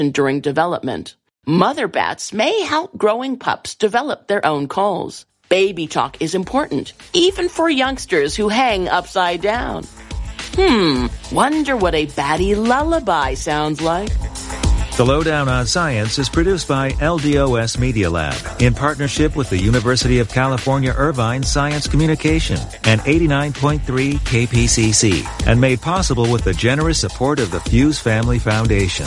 during development. Mother bats may help growing pups develop their own calls. Baby talk is important, even for youngsters who hang upside down. Wonder what a batty lullaby sounds like. The Lowdown on Science is produced by LDOS Media Lab in partnership with the University of California Irvine Science Communication and 89.3 KPCC, and made possible with the generous support of the Fuse Family Foundation.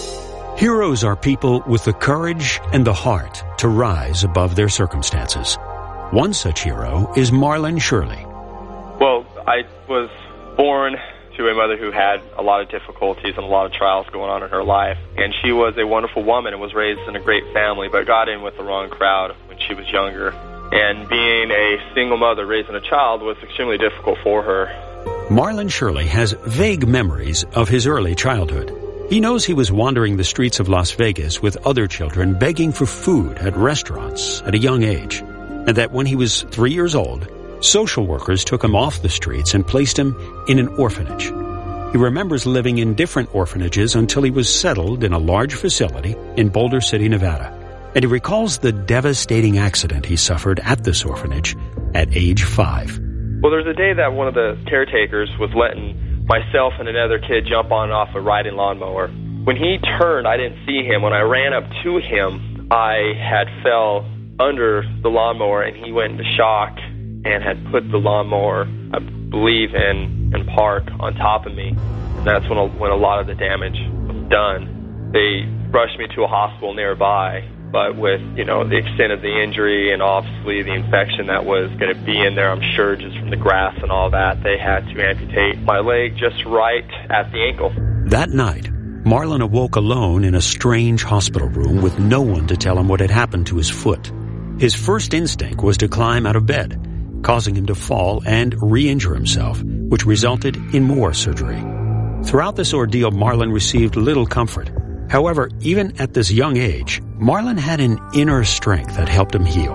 Heroes are people with the courage and the heart to rise above their circumstances. One such hero is Marlon Shirley. Well, I was born to a mother who had a lot of difficulties and a lot of trials going on in her life. And she was a wonderful woman and was raised in a great family, but got in with the wrong crowd when she was younger. And being a single mother raising a child was extremely difficult for her. Marlon Shirley has vague memories of his early childhood. He knows he was wandering the streets of Las Vegas with other children begging for food at restaurants at a young age, and that when he was 3 years old, social workers took him off the streets and placed him in an orphanage. He remembers living in different orphanages until he was settled in a large facility in Boulder City, Nevada. And he recalls the devastating accident he suffered at this orphanage at age 5. Well, there was a day that one of the caretakers was letting myself and another kid jump on and off a riding lawnmower. When he turned, I didn't see him. When I ran up to him, I had fell under the lawnmower, and he went into shock and had put the lawnmower, I believe, in park on top of me. And that's when a lot of the damage was done. They rushed me to a hospital nearby, but with, the extent of the injury and obviously the infection that was going to be in there, I'm sure, just from the grass and all that, they had to amputate my leg just right at the ankle. That night, Marlon awoke alone in a strange hospital room with no one to tell him what had happened to his foot. His first instinct was to climb out of bed, causing him to fall and re-injure himself, which resulted in more surgery. Throughout this ordeal, Marlon received little comfort. However, even at this young age, Marlon had an inner strength that helped him heal.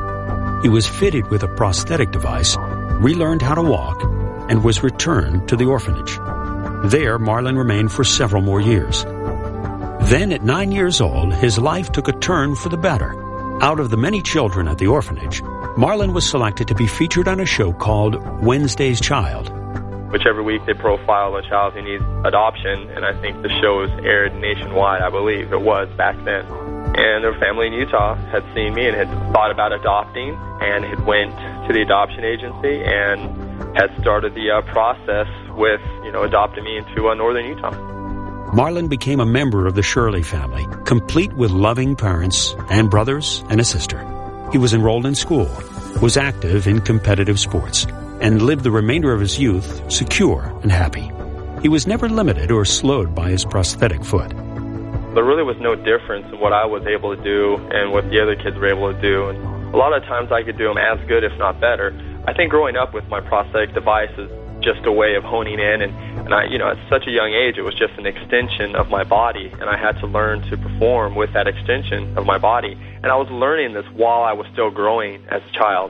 He was fitted with a prosthetic device, relearned how to walk, and was returned to the orphanage. There, Marlon remained for several more years. Then, at 9 years old, his life took a turn for the better. Out of the many children at the orphanage, Marlon was selected to be featured on a show called Wednesday's Child. Whichever week they profile a child who needs adoption, and I think the show was aired nationwide, I believe it was back then. And their family in Utah had seen me and had thought about adopting, and had went to the adoption agency and had started the process with, adopting me into northern Utah. Marlon became a member of the Shirley family, complete with loving parents and brothers and a sister. He was enrolled in school, was active in competitive sports, and lived the remainder of his youth secure and happy. He was never limited or slowed by his prosthetic foot. There really was no difference in what I was able to do and what the other kids were able to do. And a lot of times I could do them as good, if not better. I think growing up with my prosthetic device is just a way of honing in, and I, at such a young age, it was just an extension of my body, and I had to learn to perform with that extension of my body. And I was learning this while I was still growing as a child.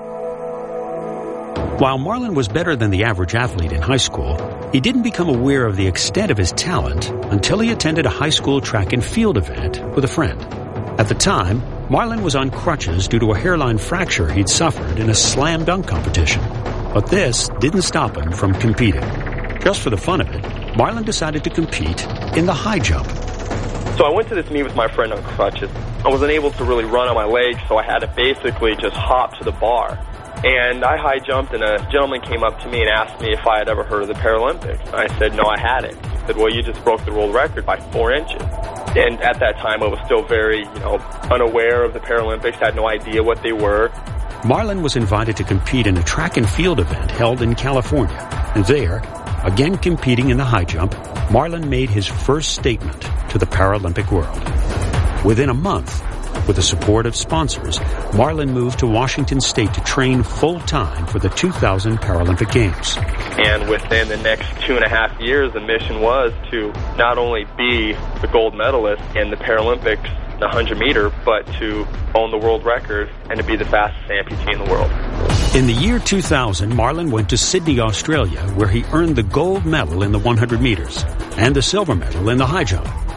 While Marlon was better than the average athlete in high school, he didn't become aware of the extent of his talent until he attended a high school track and field event with a friend. At the time, Marlon was on crutches due to a hairline fracture he'd suffered in a slam dunk competition. But this didn't stop him from competing. Just for the fun of it, Marlon decided to compete in the high jump. So I went to this meet with my friend on crutches. I wasn't able to really run on my legs, so I had to basically just hop to the bar. And I high jumped, and a gentleman came up to me and asked me if I had ever heard of the Paralympics. And I said, no, I hadn't. He said, well, you just broke the world record by 4 inches. And at that time, I was still very, unaware of the Paralympics, had no idea what they were. Marlon was invited to compete in a track and field event held in California. And there, again competing in the high jump, Marlon made his first statement to the Paralympic world. Within a month, with the support of sponsors, Marlon moved to Washington State to train full-time for the 2000 Paralympic Games. And within the next 2.5 years, the mission was to not only be the gold medalist in the Paralympics, the 100-meter, but to own the world record and to be the fastest amputee in the world. In the year 2000, Marlon went to Sydney, Australia, where he earned the gold medal in the 100 meters and the silver medal in the high jump.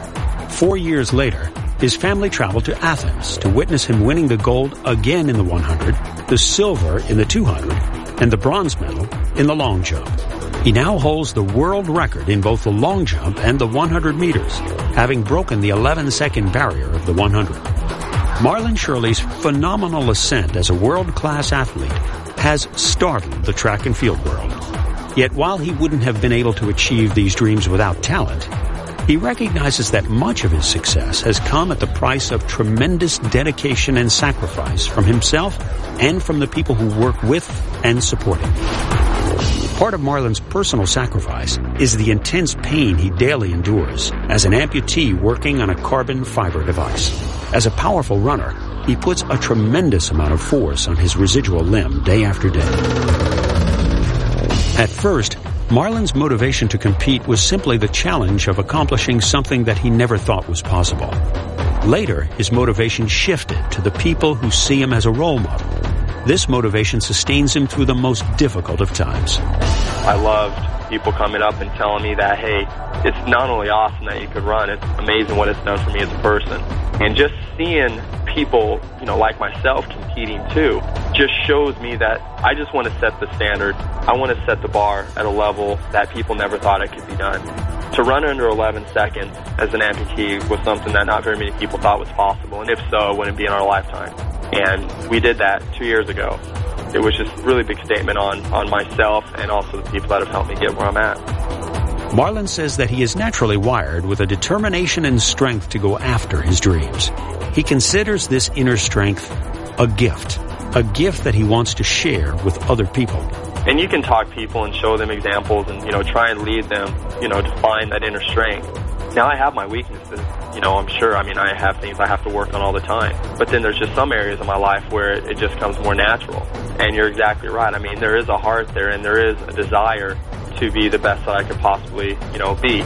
4 years later, his family traveled to Athens to witness him winning the gold again in the 100, the silver in the 200, and the bronze medal in the long jump. He now holds the world record in both the long jump and the 100 meters, having broken the 11-second barrier of the 100. Marlon Shirley's phenomenal ascent as a world-class athlete has startled the track and field world. Yet while he wouldn't have been able to achieve these dreams without talent, he recognizes that much of his success has come at the price of tremendous dedication and sacrifice from himself and from the people who work with and support him. Part of Marlon's personal sacrifice is the intense pain he daily endures as an amputee working on a carbon fiber device. As a powerful runner, he puts a tremendous amount of force on his residual limb day after day. At first, Marlon's motivation to compete was simply the challenge of accomplishing something that he never thought was possible. Later, his motivation shifted to the people who see him as a role model. This motivation sustains him through the most difficult of times. I loved people coming up and telling me that, hey, it's not only awesome that you could run, it's amazing what it's done for me as a person. And just seeing people, like myself competing too, just shows me that I just want to set the standard. I want to set the bar at a level that people never thought it could be done. To run under 11 seconds as an amputee was something that not very many people thought was possible, and if so, it wouldn't be in our lifetime. And we did that 2 years ago. It was just a really big statement on myself and also the people that have helped me get where I'm at. Marlon says that he is naturally wired with a determination and strength to go after his dreams. He considers this inner strength a gift that he wants to share with other people. And you can talk people and show them examples and, try and lead them, to find that inner strength. Now, I have my weaknesses, I'm sure. I have things I have to work on all the time. But then there's just some areas of my life where it just comes more natural. And you're exactly right. There is a heart there and there is a desire to be the best that I could possibly, be.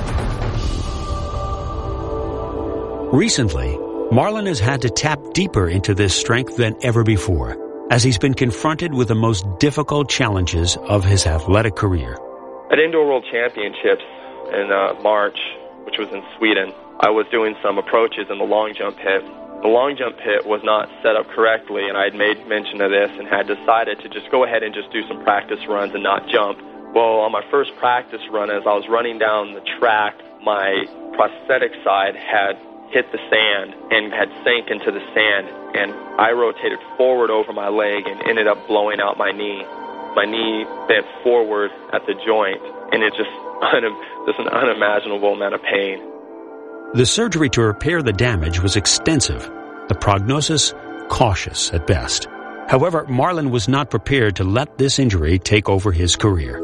Recently, Marlon has had to tap deeper into this strength than ever before, as he's been confronted with the most difficult challenges of his athletic career. At Indoor World Championships in March, which was in Sweden, I was doing some approaches in the long jump pit. The long jump pit was not set up correctly, and I had made mention of this and had decided to just go ahead and just do some practice runs and not jump. Well, on my first practice run, as I was running down the track, my prosthetic side had hit the sand and had sank into the sand, and I rotated forward over my leg and ended up blowing out my knee. My knee bent forward at the joint, and it just an unimaginable amount of pain. The surgery to repair the damage was extensive, the prognosis cautious at best. However, Marlon was not prepared to let this injury take over his career.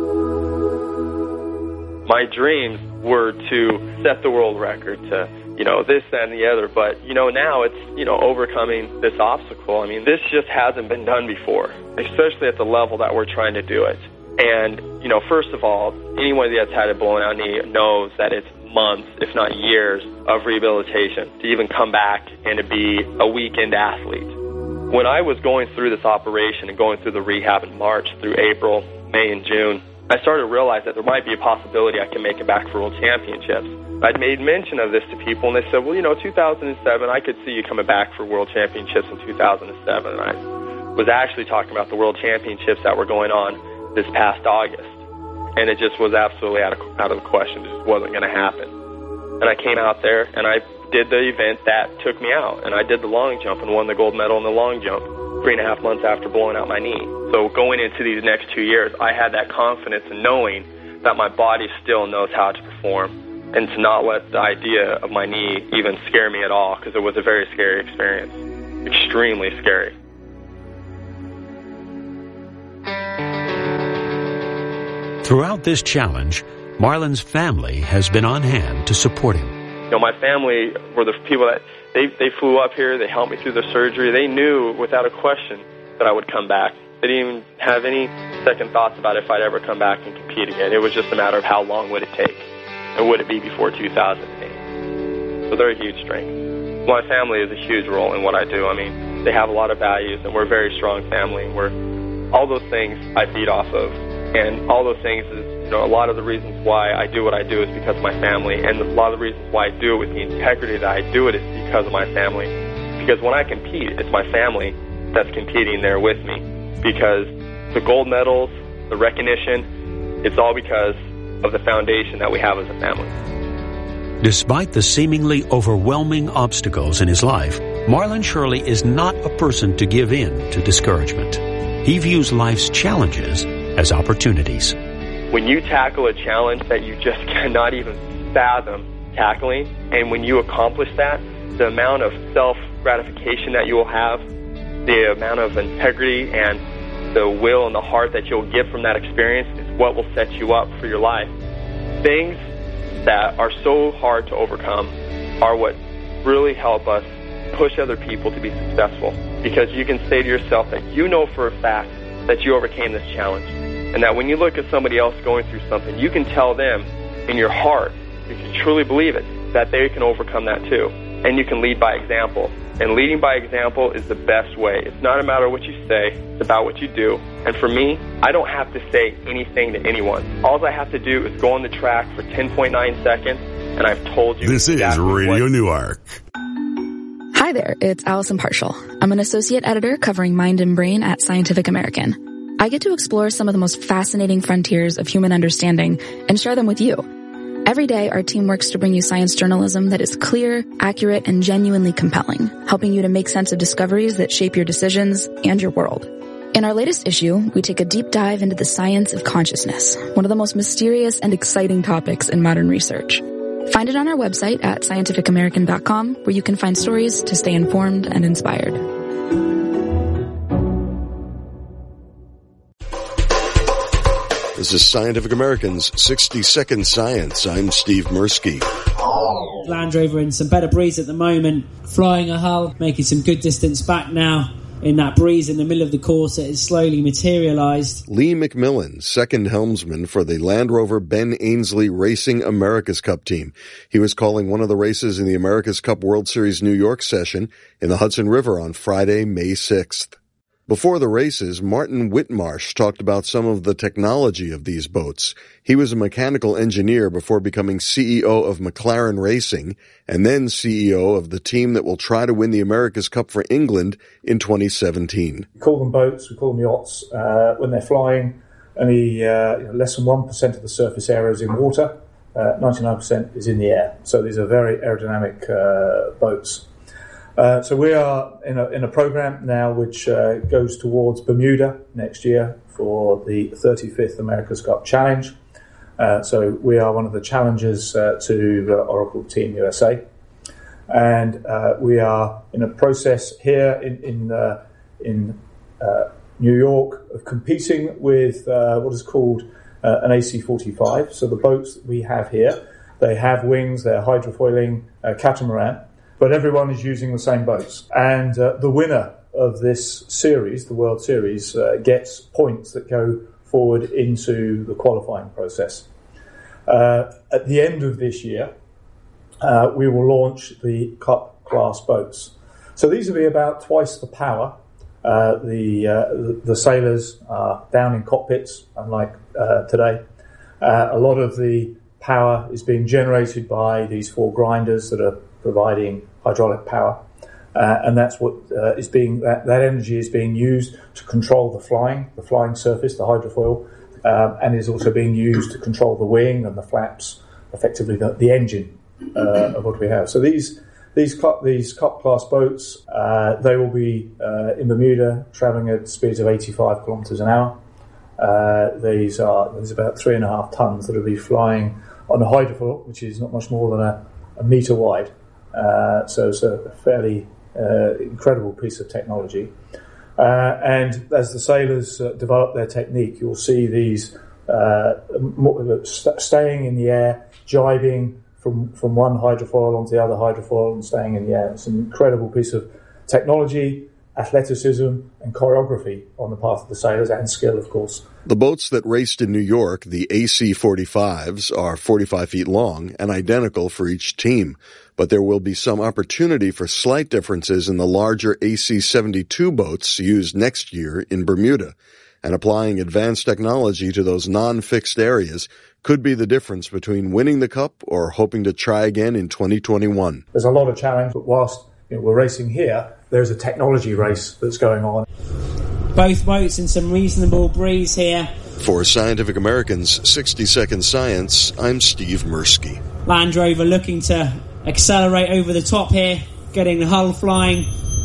My dreams were to set the world record, to this, that, and the other. But, now it's, overcoming this obstacle. This just hasn't been done before, especially at the level that we're trying to do it. And, first of all, anyone that's had a blown out knee knows that it's months, if not years, of rehabilitation to even come back and to be a weekend athlete. When I was going through this operation and going through the rehab in March through April, May, and June, I started to realize that there might be a possibility I can make it back for World Championships. I'd made mention of this to people, and they said, well, 2007, I could see you coming back for World Championships in 2007. And I was actually talking about the World Championships that were going on this past August. And it just was absolutely out of the question. It just wasn't going to happen. And I came out there, and I did the event that took me out. And I did the long jump and won the gold medal in the long jump 3.5 months after blowing out my knee. So going into these next 2 years, I had that confidence in knowing that my body still knows how to perform, and to not let the idea of my knee even scare me at all, because it was a very scary experience. Extremely scary. Throughout this challenge, Marlon's family has been on hand to support him. My family were the people that they flew up here. They helped me through the surgery. They knew without a question that I would come back. They didn't even have any second thoughts about if I'd ever come back and compete again. It was just a matter of how long would it take, and would it be before 2008. So they're a huge strength. My family is a huge role in what I do. They have a lot of values, and we're a very strong family. All those things I feed off of. And all those things is You know, a lot of the reasons why I do what I do is because of my family, and a lot of the reasons why I do it with the integrity that I do it is because of my family. Because when I compete, it's my family that's competing there with me. Because the gold medals, the recognition, it's all because of the foundation that we have as a family. Despite the seemingly overwhelming obstacles in his life, Marlon Shirley is not a person to give in to discouragement. He views life's challenges as opportunities. When you tackle a challenge that you just cannot even fathom tackling, and when you accomplish that, the amount of self-gratification that you will have, the amount of integrity and the will and the heart that you'll get from that experience is what will set you up for your life. Things that are so hard to overcome are what really help us push other people to be successful, because you can say to yourself that you know for a fact that you overcame this challenge, and that when you look at somebody else going through something, you can tell them in your heart, if you truly believe it, that they can overcome that too. And you can lead by example. And leading by example is the best way. It's not a matter of what you say, it's about what you do. And for me, I don't have to say anything to anyone. All I have to do is go on the track for 10.9 seconds, and I've told you. This exactly is Radio Newark. Hi there, it's Allison Parshall. I'm an associate editor covering Mind and Brain at Scientific American. I get to explore some of the most fascinating frontiers of human understanding and share them with you. Every day, our team works to bring you science journalism that is clear, accurate, and genuinely compelling, helping you to make sense of discoveries that shape your decisions and your world. In our latest issue, we take a deep dive into the science of consciousness, one of the most mysterious and exciting topics in modern research. Find it on our website at scientificamerican.com, where you can find stories to stay informed and inspired. This is Scientific American's 60-Second Science. I'm Steve Mirsky. Land Rover in some better breeze at the moment, flying a hull, making some good distance back now. In that breeze in the middle of the course, it has slowly materialized. Lee McMillan, second helmsman for the Land Rover Ben Ainslie Racing America's Cup team. He was calling one of the races in the America's Cup World Series New York session in the Hudson River on Friday, May 6th. Before the races, Martin Whitmarsh talked about some of the technology of these boats. He was a mechanical engineer before becoming CEO of McLaren Racing and then CEO of the team that will try to win the America's Cup for England in 2017. We call them boats, we call them yachts. When they're flying, only less than 1% of the surface area is in water, 99% is in the air. So these are very aerodynamic boats. So we are in a program now which goes towards Bermuda next year for the 35th America's Cup Challenge. So we are one of the challengers to Oracle Team USA. And we are in a process here in New York of competing with what is called an AC-45. So the boats that we have here, they have wings, they're hydrofoiling catamaran. But everyone is using the same boats. And the winner of this series, the World Series, gets points that go forward into the qualifying process. At the end of this year, we will launch the Cup class boats. So these will be about twice the power. The sailors are down in cockpits, unlike today. A lot of the power is being generated by these four grinders that are providing hydraulic power, and that's what is being that energy is being used to control the flying surface, the hydrofoil, and is also being used to control the wing and the flaps, effectively the engine of what we have. So these Cup class boats, they will be in Bermuda, travelling at speeds of 85 kilometres an hour. There's about 3.5 tons that will be flying on a hydrofoil, which is not much more than a metre wide. So it's a fairly incredible piece of technology. And as the sailors develop their technique, you'll see these staying in the air, jibing from one hydrofoil onto the other hydrofoil and staying in the air. It's an incredible piece of technology, athleticism and choreography on the part of the sailors, and skill, of course. The boats that raced in New York, the AC-45s, are 45 feet long and identical for each team. But there will be some opportunity for slight differences in the larger AC-72 boats used next year in Bermuda. and applying advanced technology to those non-fixed areas could be the difference between winning the Cup or hoping to try again in 2021. There's a lot of challenge, but whilst we're racing here, there's a technology race that's going on. Both boats in some reasonable breeze here. For Scientific American's 60-Second Science, I'm Steve Mirsky. Land Rover looking to accelerate over the top here, getting the hull flying.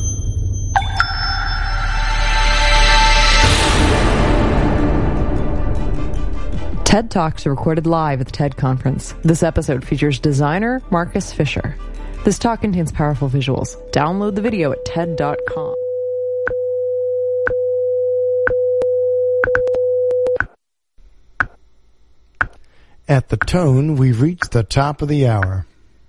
TED Talks are recorded live at the TED Conference. This episode features designer Marcus Fisher. This talk contains powerful visuals. Download the video at TED.com. At the tone, we've reached the top of the hour.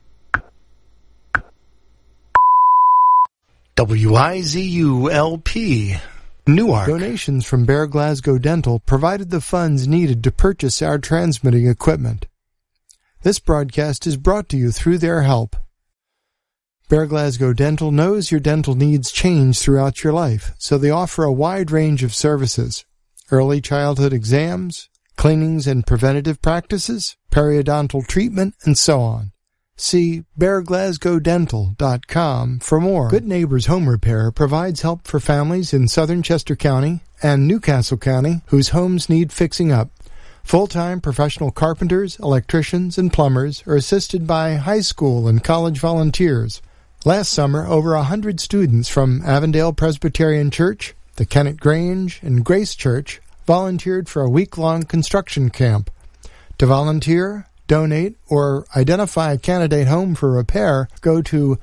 WIZU-LP, Newark. Donations from Bear Glasgow Dental provided the funds needed to purchase our transmitting equipment. This broadcast is brought to you through their help. Bear Glasgow Dental knows your dental needs change throughout your life, so they offer a wide range of services. Early childhood exams, cleanings and preventative practices, periodontal treatment, and so on. See bearglasgowdental.com for more. Good Neighbors Home Repair provides help for families in southern Chester County and Newcastle County whose homes need fixing up. Full-time professional carpenters, electricians, and plumbers are assisted by high school and college volunteers. Last summer, over 100 students from Avondale Presbyterian Church, the Kennett Grange, and Grace Church volunteered for a week-long construction camp. To volunteer, donate, or identify a candidate home for repair, go to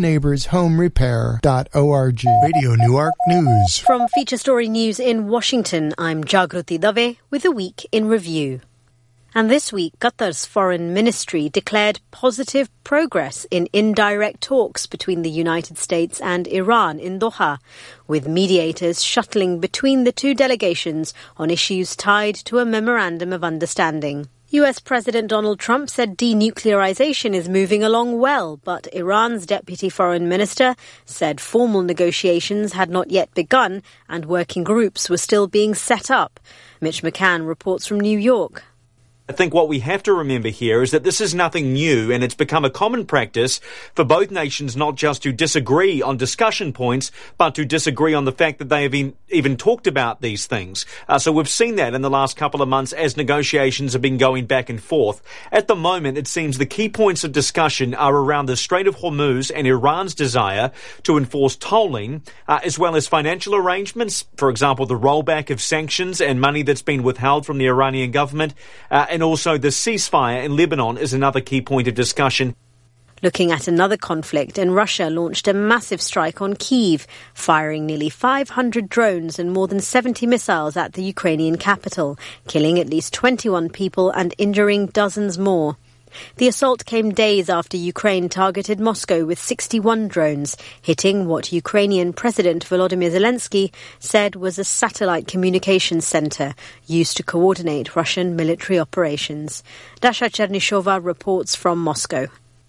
goodneighborshomerepair.org. Radio Newark News. From Feature Story News in Washington, I'm Jagruti Dave with a week in review. And this week, Qatar's foreign ministry declared positive progress in indirect talks between the United States and Iran in Doha, with mediators shuttling between the two delegations on issues tied to a memorandum of understanding. US President Donald Trump said denuclearization is moving along well, but Iran's deputy foreign minister said formal negotiations had not yet begun and working groups were still being set up. Mitch McCann reports from New York. I think what we have to remember here is that this is nothing new, and it's become a common practice for both nations not just to disagree on discussion points, but to disagree on the fact that they have even talked about these things. So we've seen that in the last couple of months as negotiations have been going back and forth. At the moment, it seems the key points of discussion are around the Strait of Hormuz and Iran's desire to enforce tolling, as well as financial arrangements, for example, the rollback of sanctions and money that's been withheld from the Iranian government, and also the ceasefire in Lebanon is another key point of discussion. Looking at another conflict, and Russia launched a massive strike on Kyiv, firing nearly 500 drones and more than 70 missiles at the Ukrainian capital, killing at least 21 people and injuring dozens more. The assault came days after Ukraine targeted Moscow with 61 drones, hitting what Ukrainian President Volodymyr Zelensky said was a satellite communications center used to coordinate Russian military operations. Dasha Chernyshova reports from Moscow.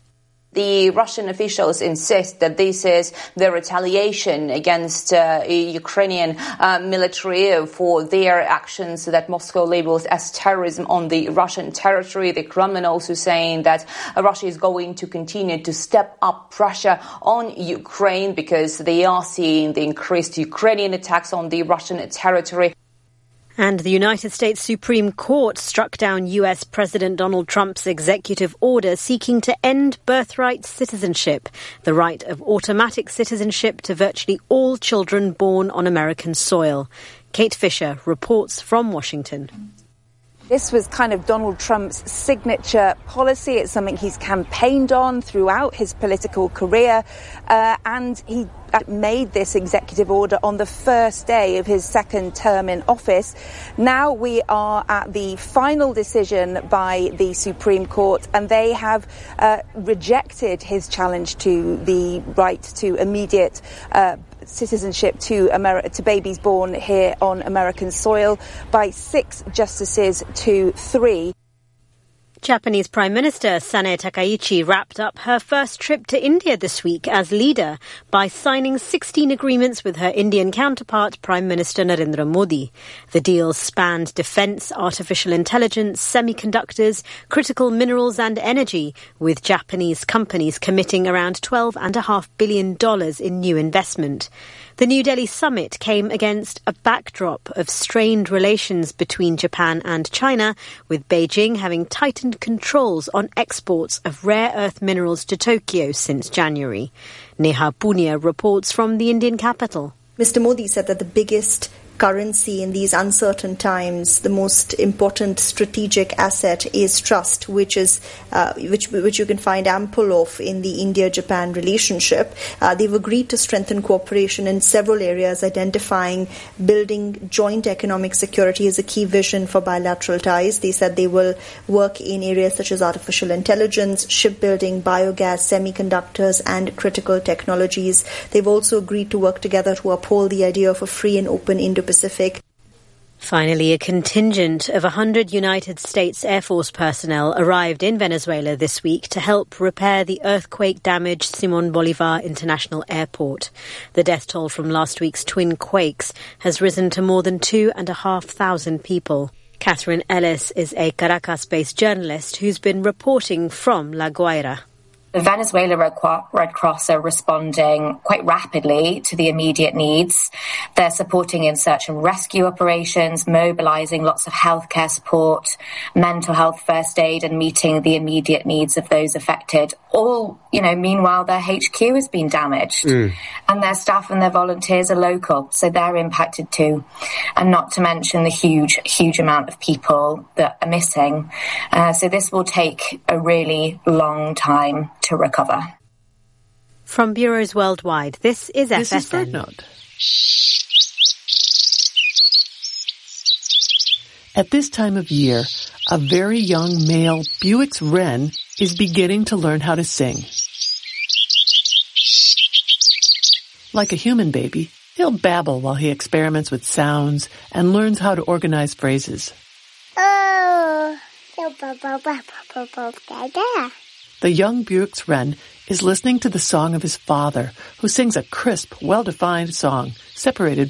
The Russian officials insist that this is the retaliation against Ukrainian military for their actions that Moscow labels as terrorism on the Russian territory. The Kremlin also saying that Russia is going to continue to step up pressure on Ukraine because they are seeing the increased Ukrainian attacks on the Russian territory. And the United States Supreme Court struck down US President Donald Trump's executive order seeking to end birthright citizenship, the right of automatic citizenship to virtually all children born on American soil. Kate Fisher reports from Washington. This was kind of Donald Trump's signature policy. It's something he's campaigned on throughout his political career, and he made this executive order on the first day of his second term in office. Now we are at the final decision by the Supreme Court, and they have rejected his challenge to the right to immediate citizenship to babies born here on American soil by 6 justices to 3. Japanese Prime Minister Sanae Takaichi wrapped up her first trip to India this week as leader by signing 16 agreements with her Indian counterpart, Prime Minister Narendra Modi. The deals spanned defence, artificial intelligence, semiconductors, critical minerals and energy, with Japanese companies committing around $12.5 billion in new investment. The New Delhi summit came against a backdrop of strained relations between Japan and China, with Beijing having tightened controls on exports of rare earth minerals to Tokyo since January. Neha Punia reports from the Indian capital. Mr. Modi said that the biggest currency in these uncertain times, the most important strategic asset is trust, which you can find ample of in the India-Japan relationship. They've agreed to strengthen cooperation in several areas, identifying building joint economic security as a key vision for bilateral ties. They said they will work in areas such as artificial intelligence, shipbuilding, biogas, semiconductors, and critical technologies. They've also agreed to work together to uphold the idea of a free and open Indo-Pacific. Finally, a contingent of 100 United States Air Force personnel arrived in Venezuela this week to help repair the earthquake-damaged Simón Bolívar International Airport. The death toll from last week's twin quakes has risen to more than 2,500 people. Catherine Ellis is a Caracas-based journalist who's been reporting from La Guaira. The Venezuela Red Cross are responding quite rapidly to the immediate needs. They're supporting in search and rescue operations, mobilizing lots of healthcare support, mental health first aid, and meeting the immediate needs of those affected. All, meanwhile, their HQ has been damaged and their staff and their volunteers are local, so they're impacted too. And not to mention the huge amount of people that are missing. So this will take a really long time to recover. From bureaus worldwide, this is FSN. This is BirdNote. At this time of year, a very young male Bewick's wren is beginning to learn how to sing. Like a human baby, he'll babble while he experiments with sounds and learns how to organize phrases. The young Bewick's wren is listening to the song of his father, who sings a crisp, well-defined song, separated